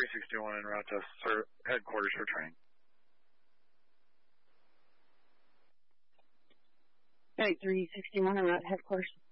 361 en route to headquarters for training. Flight 361 en route to headquarters.